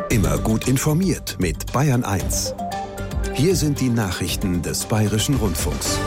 Immer gut informiert mit Bayern 1. Hier sind die Nachrichten des Bayerischen Rundfunks.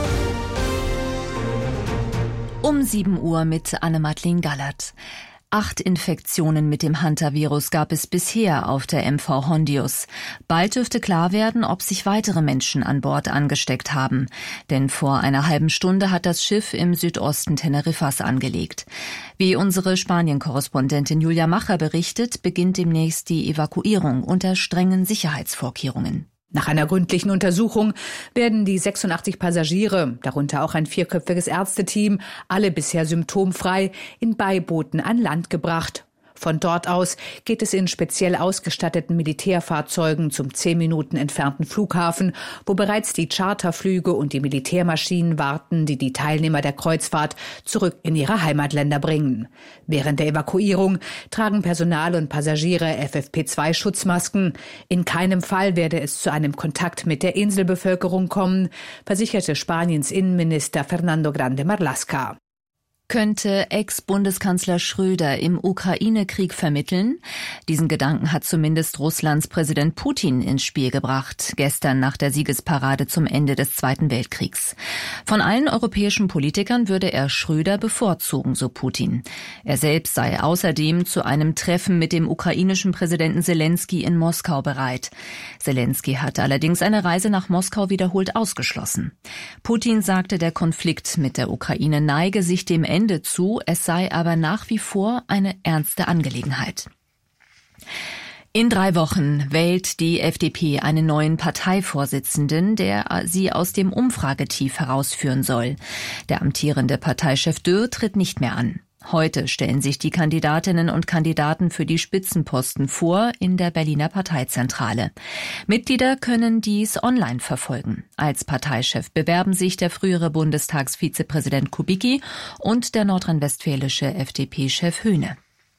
Um 7 Uhr mit Anne-Madeleine Gallert. 8 Infektionen mit dem Hantavirus gab es bisher auf der MV Hondius. Bald dürfte klar werden, ob sich weitere Menschen an Bord angesteckt haben. Denn vor einer halben Stunde hat das Schiff im Südosten Teneriffas angelegt. Wie unsere Spanien-Korrespondentin Julia Macher berichtet, beginnt demnächst die Evakuierung unter strengen Sicherheitsvorkehrungen. Nach einer gründlichen Untersuchung werden die 86 Passagiere, darunter auch ein 4-köpfiges Ärzteteam, alle bisher symptomfrei, in Beibooten an Land gebracht. Von dort aus geht es in speziell ausgestatteten Militärfahrzeugen zum 10 Minuten entfernten Flughafen, wo bereits die Charterflüge und die Militärmaschinen warten, die die Teilnehmer der Kreuzfahrt zurück in ihre Heimatländer bringen. Während der Evakuierung tragen Personal und Passagiere FFP2-Schutzmasken. In keinem Fall werde es zu einem Kontakt mit der Inselbevölkerung kommen, versicherte Spaniens Innenminister Fernando Grande Marlaska. Könnte Ex-Bundeskanzler Schröder im Ukraine-Krieg vermitteln? Diesen Gedanken hat zumindest Russlands Präsident Putin ins Spiel gebracht, gestern nach der Siegesparade zum Ende des Zweiten Weltkriegs. Von allen europäischen Politikern würde er Schröder bevorzugen, so Putin. Er selbst sei außerdem zu einem Treffen mit dem ukrainischen Präsidenten Selenskyj in Moskau bereit. Selenskyj hat allerdings eine Reise nach Moskau wiederholt ausgeschlossen. Putin sagte, der Konflikt mit der Ukraine neige sich dem Ende zu, es sei aber nach wie vor eine ernste Angelegenheit. In 3 Wochen wählt die FDP einen neuen Parteivorsitzenden, der sie aus dem Umfragetief herausführen soll. Der amtierende Parteichef Dürr tritt nicht mehr an. Heute stellen sich die Kandidatinnen und Kandidaten für die Spitzenposten vor in der Berliner Parteizentrale. Mitglieder können dies online verfolgen. Als Parteichef bewerben sich der frühere Bundestagsvizepräsident Kubicki und der nordrhein-westfälische FDP-Chef Höhne.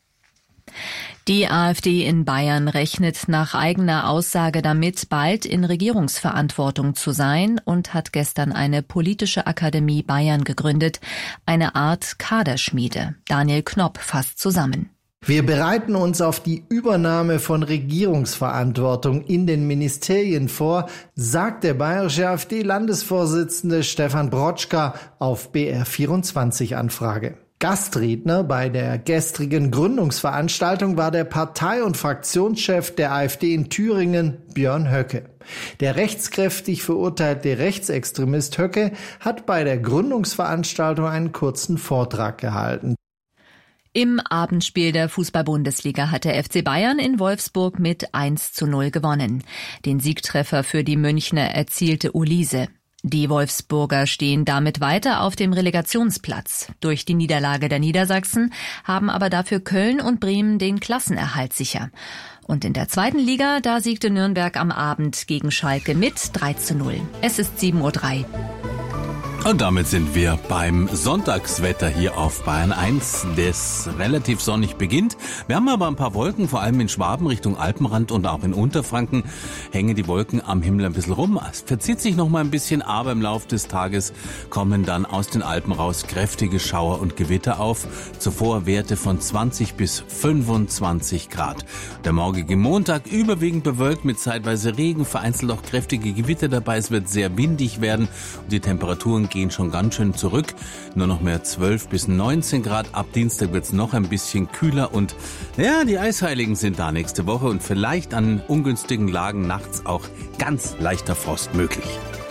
Die AfD in Bayern rechnet nach eigener Aussage damit, bald in Regierungsverantwortung zu sein und hat gestern eine politische Akademie Bayern gegründet, eine Art Kaderschmiede. Daniel Knopp fasst zusammen. Wir bereiten uns auf die Übernahme von Regierungsverantwortung in den Ministerien vor, sagt der bayerische AfD-Landesvorsitzende Stefan Brotschka auf BR24-Anfrage. Gastredner bei der gestrigen Gründungsveranstaltung war der Partei- und Fraktionschef der AfD in Thüringen, Björn Höcke. Der rechtskräftig verurteilte Rechtsextremist Höcke hat bei der Gründungsveranstaltung einen kurzen Vortrag gehalten. Im Abendspiel der Fußball-Bundesliga hat der FC Bayern in Wolfsburg mit 1:0 gewonnen. Den Siegtreffer für die Münchner erzielte Olise. Die Wolfsburger stehen damit weiter auf dem Relegationsplatz. Durch die Niederlage der Niedersachsen haben aber dafür Köln und Bremen den Klassenerhalt sicher. Und in der 2. Liga, da siegte Nürnberg am Abend gegen Schalke mit 3:0. Es ist 7:03 Uhr. Und damit sind wir beim Sonntagswetter hier auf Bayern 1, das relativ sonnig beginnt. Wir haben aber ein paar Wolken, vor allem in Schwaben Richtung Alpenrand und auch in Unterfranken hängen die Wolken am Himmel ein bisschen rum. Es verzieht sich noch mal ein bisschen, aber im Laufe des Tages kommen dann aus den Alpen raus kräftige Schauer und Gewitter auf. Zuvor Werte von 20 bis 25 Grad. Der morgige Montag überwiegend bewölkt mit zeitweise Regen, vereinzelt auch kräftige Gewitter dabei. Es wird sehr windig werden und die Temperaturen gehen schon ganz schön zurück. Nur noch mehr 12 bis 19 Grad. Ab Dienstag wird es noch ein bisschen kühler und ja, die Eisheiligen sind da nächste Woche und vielleicht an ungünstigen Lagen nachts auch ganz leichter Frost möglich.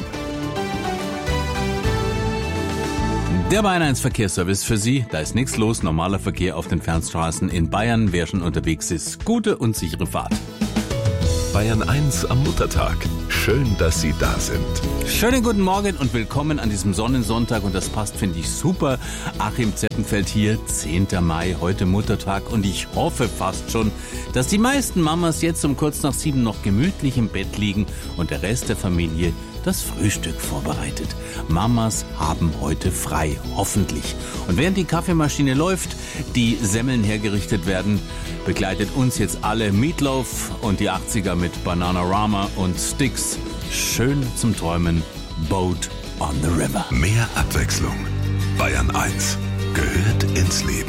Der Bayern 1 Verkehrsservice für Sie. Da ist nichts los. Normaler Verkehr auf den Fernstraßen in Bayern. Wer schon unterwegs ist, gute und sichere Fahrt. Bayern 1 am Muttertag. Schön, dass Sie da sind. Schönen guten Morgen und willkommen an diesem Sonnensonntag. Und das passt, finde ich, super. Achim Zeppenfeld hier, 10. Mai, heute Muttertag. Und ich hoffe fast schon, dass die meisten Mamas jetzt um kurz nach 7 noch gemütlich im Bett liegen und der Rest der Familie das Frühstück vorbereitet. Mamas haben heute frei, hoffentlich. Und während die Kaffeemaschine läuft, die Semmeln hergerichtet werden, begleitet uns jetzt alle Meatloaf und die 80er mit Bananarama und Styx. Schön zum Träumen, Boat on the River. Mehr Abwechslung. Bayern 1 gehört ins Leben.